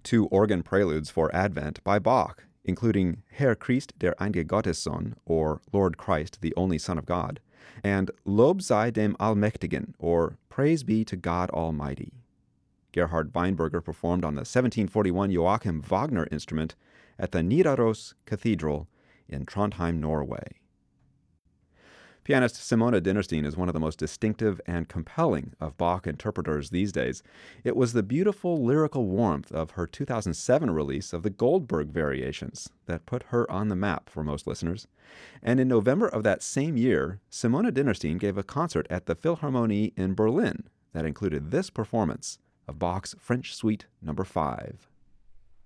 2 organ preludes for Advent by Bach, including Herr Christ der einzige Gottessohn, or Lord Christ, the only Son of God, and Lob sei dem Allmächtigen, or Praise be to God Almighty. Gerhard Weinberger performed on the 1741 Joachim Wagner instrument at the Nidaros Cathedral in Trondheim, Norway. Pianist Simone Dinnerstein is one of the most distinctive and compelling of Bach interpreters these days. It was the beautiful lyrical warmth of her 2007 release of the Goldberg Variations that put her on the map for most listeners. And in November of that same year, Simone Dinnerstein gave a concert at the Philharmonie in Berlin that included this performance of Bach's French Suite No. 5.